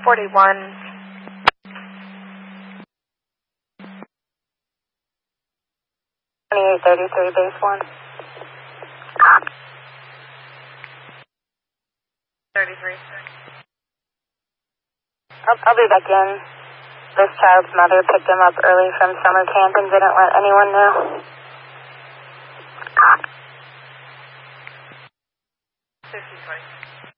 41. 2833, base 1. 33. I'll be back in. This child's mother picked him up early from summer camp and didn't let anyone know. 50,